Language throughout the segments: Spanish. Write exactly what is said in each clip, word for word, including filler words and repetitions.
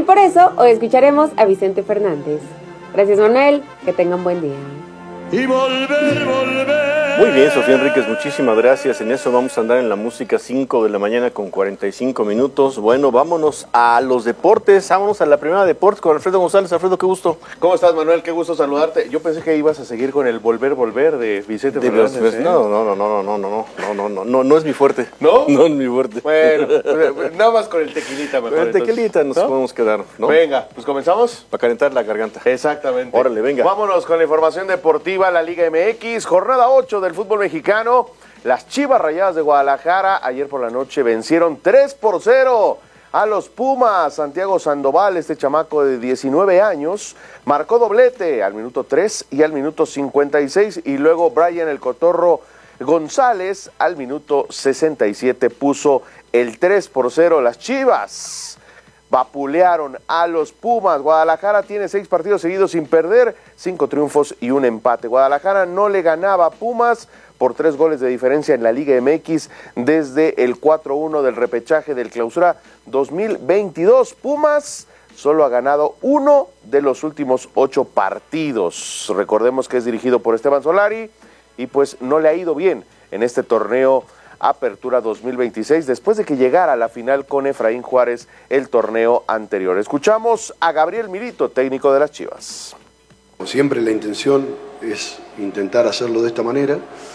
por eso hoy escucharemos a Vicente Fernández. Gracias, Manuel, que tengan buen día. Y volver, volver. Muy bien, Sofía Enríquez, muchísimas gracias. En eso vamos a andar en la música, cinco de la mañana con cuarenta y cinco minutos. Bueno, vámonos a los deportes, vámonos a la primera de deportes con Alfredo González. Alfredo, qué gusto. ¿Cómo estás, Manuel? Qué gusto saludarte. Yo pensé que ibas a seguir con el volver, volver de Vicente De Fernández. los, ¿eh? No, no, no, no, no, no, no, no, no, no, no, no es mi fuerte. ¿No? No es mi fuerte. Bueno, nada más con el tequilita mejor. Con el tequilita nos ¿no? podemos quedar, ¿no? Venga, pues comenzamos. Para calentar la garganta. Exactamente. Órale, venga. Vámonos con la información deportiva, la Liga M X, jornada ocho del fútbol mexicano. Las Chivas Rayadas de Guadalajara ayer por la noche vencieron tres por cero a los Pumas. Santiago Sandoval, este chamaco de diecinueve años, marcó doblete al minuto tres y al minuto cincuenta y seis, y luego Brian el Cotorro González al minuto sesenta y siete puso el tres por cero. Las Chivas vapulearon a los Pumas. Guadalajara tiene seis partidos seguidos sin perder, cinco triunfos y un empate. Guadalajara no le ganaba a Pumas por tres goles de diferencia en la Liga M X desde el cuatro uno del repechaje del Clausura dos mil veintidós. Pumas solo ha ganado uno de los últimos ocho partidos. Recordemos que es dirigido por Esteban Solari y pues no le ha ido bien en este torneo Apertura dos mil veintiséis, después de que llegara a la final con Efraín Juárez el torneo anterior. Escuchamos a Gabriel Milito, técnico de las Chivas. Como siempre, la intención es intentar hacerlo de esta manera.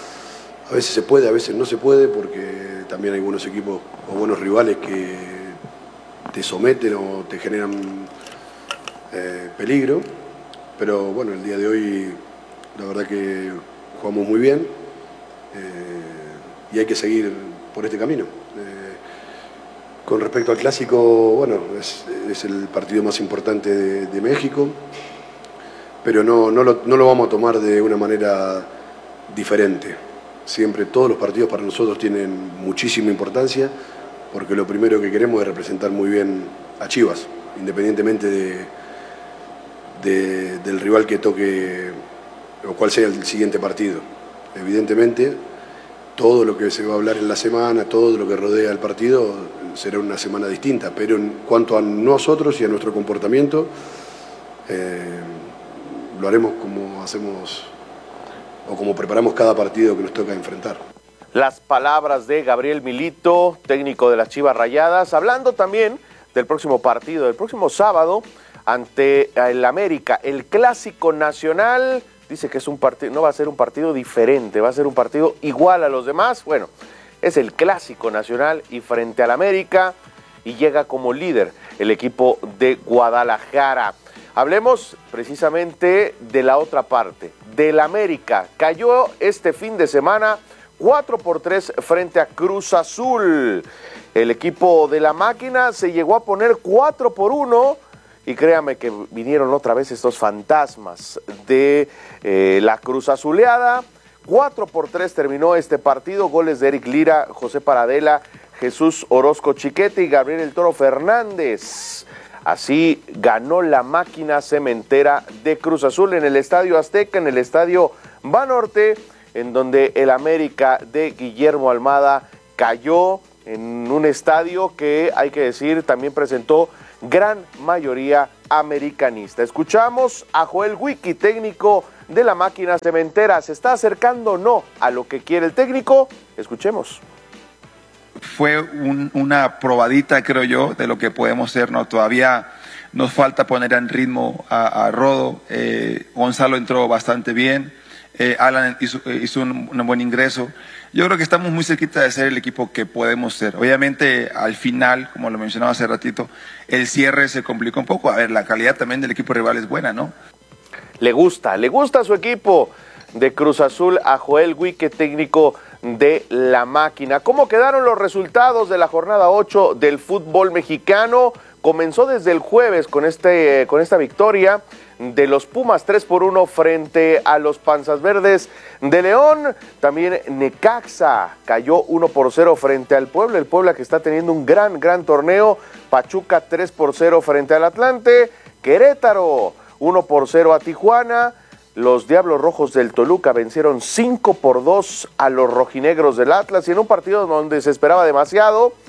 A veces se puede, a veces no se puede, porque también hay buenos equipos o buenos rivales que te someten o te generan eh, peligro. Pero bueno, el día de hoy la verdad que jugamos muy bien. Eh, y hay que seguir por este camino. Eh, con respecto al clásico, bueno, es, es el partido más importante de, de México, pero no, no, lo, no lo vamos a tomar de una manera diferente. Siempre todos los partidos para nosotros tienen muchísima importancia, porque lo primero que queremos es representar muy bien a Chivas, independientemente de, de, del rival que toque o cuál sea el siguiente partido. Evidentemente, todo lo que se va a hablar en la semana, todo lo que rodea el partido, será una semana distinta, pero en cuanto a nosotros y a nuestro comportamiento, eh, lo haremos como hacemos o como preparamos cada partido que nos toca enfrentar. Las palabras de Gabriel Milito, técnico de las Chivas Rayadas, hablando también del próximo partido, del próximo sábado, ante el América, el Clásico Nacional. Dice que es un partido, no va a ser un partido diferente, va a ser un partido igual a los demás. Bueno, es el Clásico Nacional y frente al América, y llega como líder el equipo de Guadalajara. Hablemos precisamente de la otra parte, del América. Cayó este fin de semana cuatro por tres frente a Cruz Azul. El equipo de la máquina se llegó a poner cuatro por uno. Y créame que vinieron otra vez estos fantasmas de eh, la Cruz Azuleada. cuatro por tres terminó este partido. Goles de Eric Lira, José Paradela, Jesús Orozco Chiquete y Gabriel El Toro Fernández. Así ganó la máquina cementera de Cruz Azul en el Estadio Azteca, en el Estadio Banorte, en donde el América de Guillermo Almada cayó en un estadio que, hay que decir, también presentó gran mayoría americanista. Escuchamos a Joel Wiki, técnico de la máquina cementera. ¿Se está acercando o no a lo que quiere el técnico? Escuchemos. Fue un, una probadita, creo yo, de lo que podemos ser, ¿no? Todavía nos falta poner en ritmo a, a Rodo. Eh, Gonzalo entró bastante bien. Eh, Alan hizo, hizo un, un buen ingreso. Yo creo que estamos muy cerquita de ser el equipo que podemos ser. Obviamente, al final, como lo mencionaba hace ratito, el cierre se complicó un poco. A ver, la calidad también del equipo rival es buena, ¿no? Le gusta, le gusta a su equipo de Cruz Azul, a Joel Wiki, técnico de la máquina. ¿Cómo quedaron los resultados de la jornada ocho del fútbol mexicano? Comenzó desde el jueves con, este, con esta victoria de los Pumas tres por uno frente a los Panzas Verdes de León. También Necaxa cayó uno por cero frente al Puebla, el Puebla que está teniendo un gran, gran torneo. Pachuca tres por cero frente al Atlante. Querétaro uno por cero a Tijuana. Los Diablos Rojos del Toluca vencieron cinco por dos a los rojinegros del Atlas, y en un partido donde se esperaba demasiado,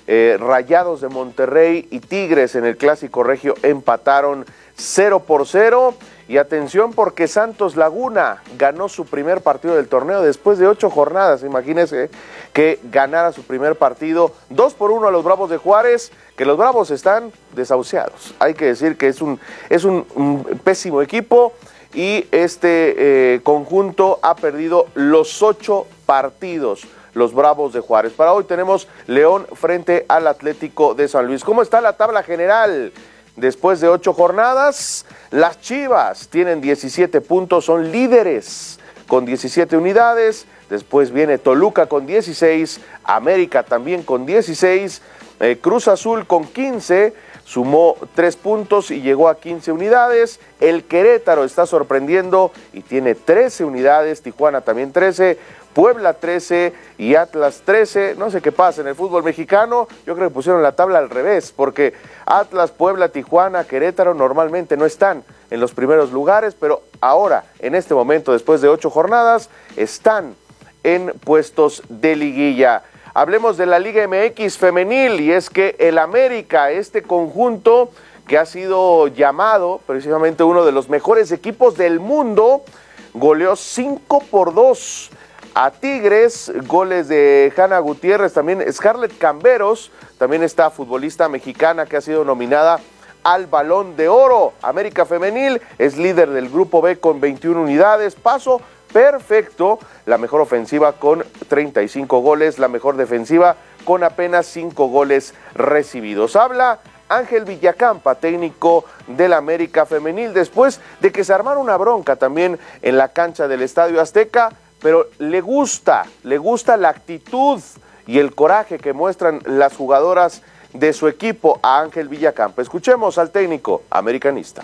Eh, Rayados de Monterrey y Tigres en el Clásico Regio empataron cero por cero. Y atención porque Santos Laguna ganó su primer partido del torneo después de ocho jornadas. Imagínense que ganara su primer partido dos por uno a los Bravos de Juárez, que los Bravos están desahuciados. Hay que decir que es un, es un, un pésimo equipo y este eh, conjunto ha perdido los ocho partidos. Los Bravos de Juárez. Para hoy tenemos León frente al Atlético de San Luis. ¿Cómo está la tabla general? Después de ocho jornadas, las Chivas tienen diecisiete puntos, son líderes con diecisiete unidades. Después viene Toluca con dieciséis, América también con dieciséis, eh, Cruz Azul con quince, sumó tres puntos y llegó a quince unidades. El Querétaro está sorprendiendo y tiene trece unidades, Tijuana también trece, Puebla trece y Atlas trece. No sé qué pasa en el fútbol mexicano, yo creo que pusieron la tabla al revés, porque Atlas, Puebla, Tijuana, Querétaro normalmente no están en los primeros lugares, pero ahora, en este momento, después de ocho jornadas, están en puestos de liguilla. Hablemos de la Liga M X femenil, y es que el América, este conjunto que ha sido llamado precisamente uno de los mejores equipos del mundo, goleó cinco por dos a Tigres, goles de Hanna Gutiérrez, también Scarlett Camberos, también está futbolista mexicana que ha sido nominada al Balón de Oro. América Femenil es líder del Grupo B con veintiuna unidades, paso perfecto, la mejor ofensiva con treinta y cinco goles, la mejor defensiva con apenas cinco goles recibidos. Habla Ángel Villacampa, técnico del América Femenil, después de que se armara una bronca también en la cancha del Estadio Azteca, pero le gusta, le gusta la actitud y el coraje que muestran las jugadoras de su equipo a Ángel Villacampa. Escuchemos al técnico americanista.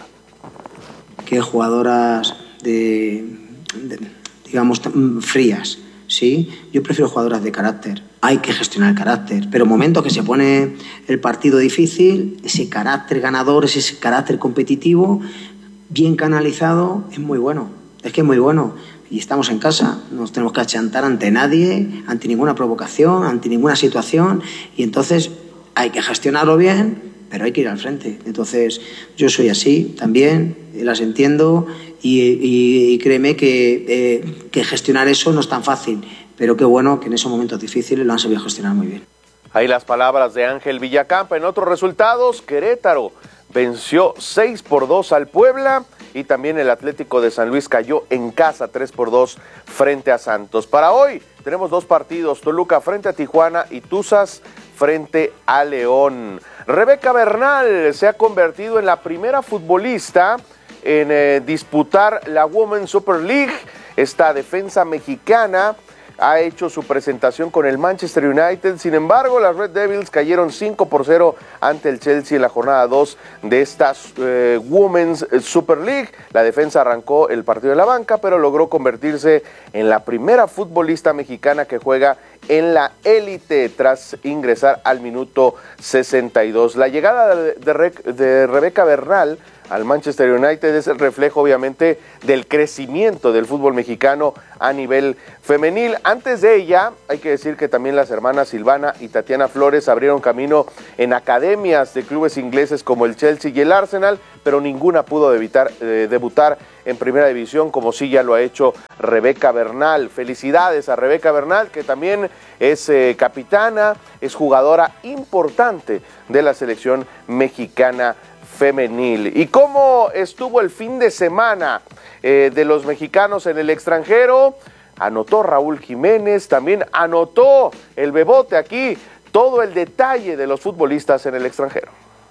Que jugadoras de, de digamos, frías, ¿sí? Yo prefiero jugadoras de carácter. Hay que gestionar el carácter, pero momentos que se pone el partido difícil, ese carácter ganador, ese carácter competitivo, bien canalizado, es muy bueno. Es que es muy bueno. Y estamos en casa, no nos tenemos que achantar ante nadie, ante ninguna provocación, ante ninguna situación, y entonces hay que gestionarlo bien, pero hay que ir al frente. Entonces yo soy así también, las entiendo, y, y, y créeme que, eh, que gestionar eso no es tan fácil, pero qué bueno que en esos momentos difíciles lo han sabido gestionar muy bien. Ahí las palabras de Ángel Villacampa. En otros resultados, Querétaro venció seis por dos al Puebla, y también el Atlético de San Luis cayó en casa tres por dos frente a Santos. Para hoy tenemos dos partidos, Toluca frente a Tijuana y Tuzas frente a León. Rebeca Bernal se ha convertido en la primera futbolista en eh, disputar la Women's Super League. Esta defensa mexicana ha hecho su presentación con el Manchester United. Sin embargo, las Red Devils cayeron cinco por cero ante el Chelsea en la jornada dos de esta eh, Women's Super League. La defensa arrancó el partido de la banca, pero logró convertirse en la primera futbolista mexicana que juega en la élite tras ingresar al minuto sesenta y dos. La llegada de, de, Re, de Rebeca Bernal al Manchester United es el reflejo, obviamente, del crecimiento del fútbol mexicano a nivel femenil. Antes de ella, hay que decir que también las hermanas Silvana y Tatiana Flores abrieron camino en academias de clubes ingleses como el Chelsea y el Arsenal, pero ninguna pudo debutar, eh, debutar en primera división, como sí ya lo ha hecho Rebeca Bernal. Felicidades a Rebeca Bernal, que también es eh, capitana, es jugadora importante de la selección mexicana femenil. ¿Y cómo estuvo el fin de semana eh, de los mexicanos en el extranjero? Anotó Raúl Jiménez, también anotó el Bebote aquí, todo el detalle de los futbolistas en el extranjero.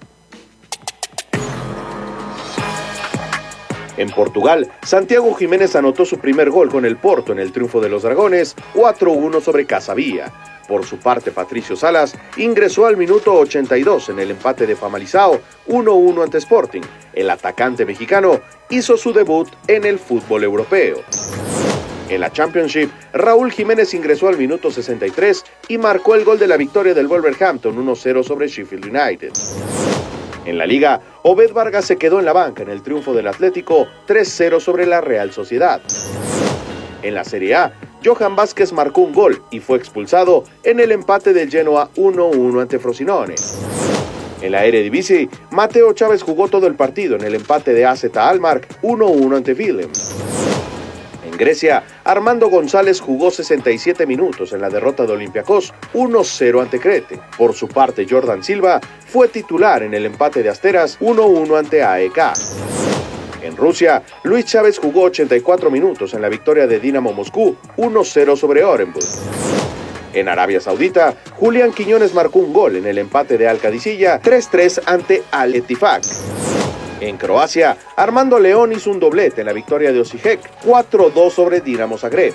En Portugal, Santiago Jiménez anotó su primer gol con el Porto en el triunfo de los Dragones, cuatro uno sobre Casabía. Por su parte, Patricio Salas ingresó al minuto ochenta y dos en el empate de Famalicao, uno uno ante Sporting. El atacante mexicano hizo su debut en el fútbol europeo. En la Championship, Raúl Jiménez ingresó al minuto sesenta y tres y marcó el gol de la victoria del Wolverhampton uno cero sobre Sheffield United. En la Liga, Obed Vargas se quedó en la banca en el triunfo del Atlético tres cero sobre la Real Sociedad. En la Serie A, Johan Vázquez marcó un gol y fue expulsado en el empate del Genoa uno uno ante Frosinone. En la Eredivisie, Mateo Chávez jugó todo el partido en el empate de A Z Alkmaar uno uno ante Willem. En Grecia, Armando González jugó sesenta y siete minutos en la derrota de Olympiacos uno cero ante Crete. Por su parte, Jordan Silva fue titular en el empate de Asteras uno uno ante A E K. En Rusia, Luis Chávez jugó ochenta y cuatro minutos en la victoria de Dinamo Moscú uno cero sobre Orenburg. En Arabia Saudita, Julián Quiñones marcó un gol en el empate de Al Qadisiyah tres tres ante Al Ettifaq. En Croacia, Armando León hizo un doblete en la victoria de Osijek cuatro dos sobre Dinamo Zagreb.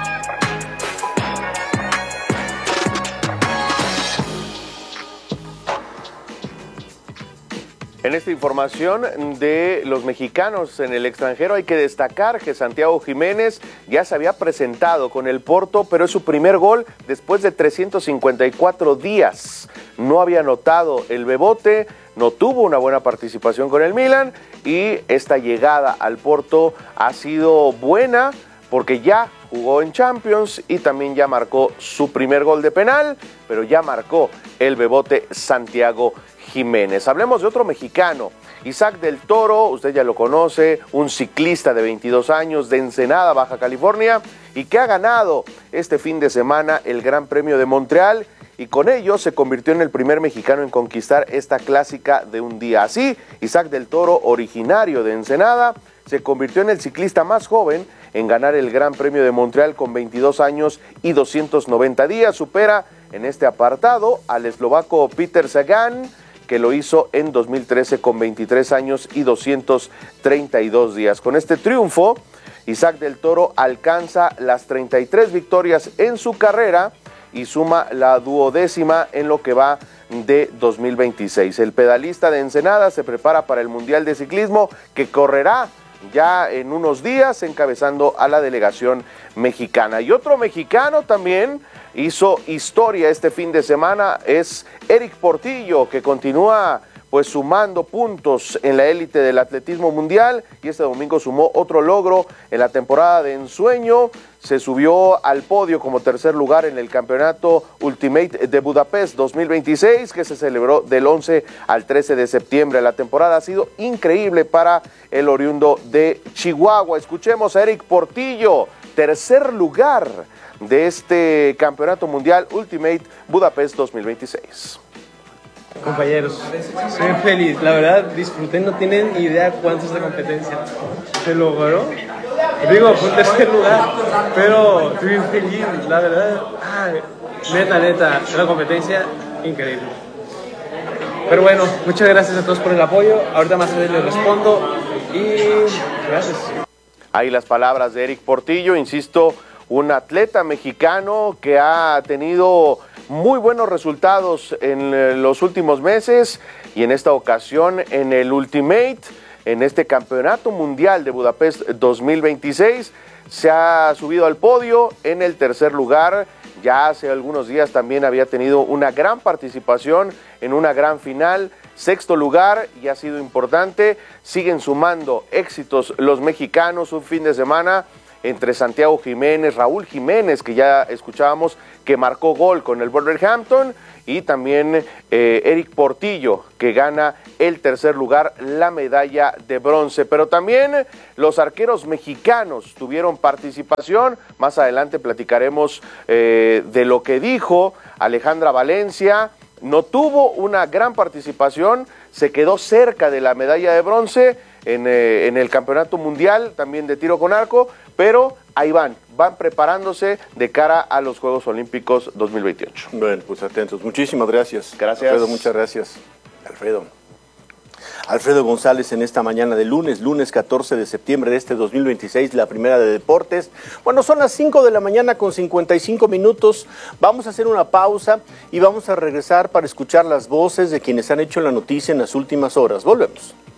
En esta información de los mexicanos en el extranjero hay que destacar que Santiago Jiménez ya se había presentado con el Porto, pero es su primer gol después de trescientos cincuenta y cuatro días. No había anotado el Bebote, no tuvo una buena participación con el Milan y esta llegada al Porto ha sido buena porque ya jugó en Champions y también ya marcó su primer gol de penal, pero ya marcó el Bebote Santiago Jiménez. Hablemos de otro mexicano, Isaac del Toro, usted ya lo conoce, un ciclista de veintidós años de Ensenada, Baja California, y que ha ganado este fin de semana el Gran Premio de Montreal y con ello se convirtió en el primer mexicano en conquistar esta clásica de un día. Así, Isaac del Toro, originario de Ensenada, se convirtió en el ciclista más joven en ganar el Gran Premio de Montreal con veintidós años y doscientos noventa días. Supera en este apartado al eslovaco Peter Sagan, que lo hizo en dos mil trece con veintitrés años y doscientos treinta y dos días. Con este triunfo, Isaac del Toro alcanza las treinta y tres victorias en su carrera y suma la duodécima en lo que va de dos mil veintiséis. El pedalista de Ensenada se prepara para el Mundial de Ciclismo que correrá ya en unos días encabezando a la delegación mexicana. Y otro mexicano también hizo historia este fin de semana, es Eric Portillo, que continúa pues sumando puntos en la élite del atletismo mundial y este domingo sumó otro logro en la temporada de ensueño. Se subió al podio como tercer lugar en el campeonato Ultimate de Budapest dos mil veintiséis, que se celebró del once al trece de septiembre. La temporada ha sido increíble para el oriundo de Chihuahua. Escuchemos a Eric Portillo, tercer lugar de este campeonato mundial Ultimate Budapest dos mil veintiséis. Compañeros, soy feliz, la verdad disfruté, no tienen idea cuánto es la competencia. Se logró, digo, fue un tercer lugar, pero estoy bien feliz, la verdad, ay, neta, neta, la competencia increíble. Pero bueno, muchas gracias a todos por el apoyo, ahorita más tarde les respondo y gracias. Ahí las palabras de Eric Portillo, insisto, un atleta mexicano que ha tenido muy buenos resultados en los últimos meses y en esta ocasión en el Ultimate, en este Campeonato Mundial de Budapest dos mil veintiséis, se ha subido al podio en el tercer lugar. Ya hace algunos días también había tenido una gran participación en una gran final, sexto lugar, y ha sido importante. Siguen sumando éxitos los mexicanos, un fin de semana entre Santiago Jiménez, Raúl Jiménez, que ya escuchábamos, que marcó gol con el Wolverhampton, y también eh, Eric Portillo, que gana el tercer lugar, la medalla de bronce. Pero también los arqueros mexicanos tuvieron participación. Más adelante platicaremos eh, de lo que dijo Alejandra Valencia. No tuvo una gran participación, se quedó cerca de la medalla de bronce en, eh, en el Campeonato Mundial, también de tiro con arco, pero ahí van, van preparándose de cara a los Juegos Olímpicos dos mil veintiocho. Bueno, pues atentos. Muchísimas gracias. Gracias. Alfredo, muchas gracias. Alfredo. Alfredo González en esta mañana de lunes, lunes catorce de septiembre de este dos mil veintiséis, la primera de deportes. Bueno, son las cinco de la mañana con cincuenta y cinco minutos. Vamos a hacer una pausa y vamos a regresar para escuchar las voces de quienes han hecho la noticia en las últimas horas. Volvemos.